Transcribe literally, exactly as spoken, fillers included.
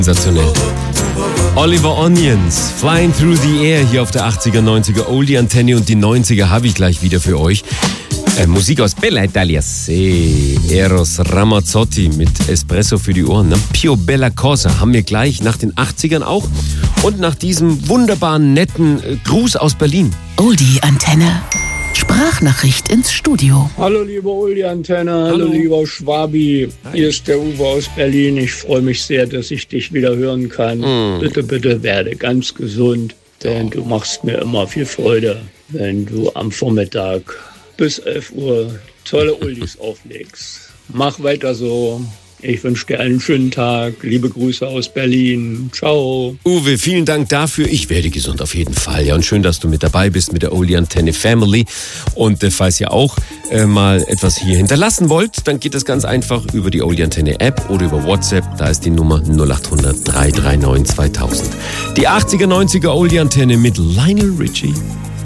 Sensationell. Oliver Onions, Flying Through the Air hier auf der achtziger, neunziger Oldie-Antenne, und die neunziger habe ich gleich wieder für euch. Äh, Musik aus Bella Italia Se, Eros Ramazzotti mit Espresso für die Ohren. Ne? Pio Bella Cosa haben wir gleich nach den achtzigern auch und nach diesem wunderbaren, netten äh, Gruß aus Berlin. Oldie-Antenne. Sprachnachricht ins Studio. Hallo liebe Oldie-Antenne, hallo. hallo lieber Schwabi. Hi. Hier ist der Uwe aus Berlin. Ich freue mich sehr, dass ich dich wieder hören kann. Mm. Bitte, bitte werde ganz gesund, denn du machst mir immer viel Freude, wenn du am Vormittag bis elf Uhr tolle Oldies auflegst. Mach weiter so. Ich wünsche dir einen schönen Tag. Liebe Grüße aus Berlin. Ciao. Uwe, vielen Dank dafür. Ich werde gesund auf jeden Fall. Ja, und schön, dass du mit dabei bist mit der Oldie-Antenne Family. Und äh, falls ihr auch äh, mal etwas hier hinterlassen wollt, dann geht das ganz einfach über die Oldie-Antenne App oder über WhatsApp. Da ist die Nummer null acht hundert, drei drei neun, zweitausend. Die achtziger, neunziger Oldie-Antenne mit Lionel Richie.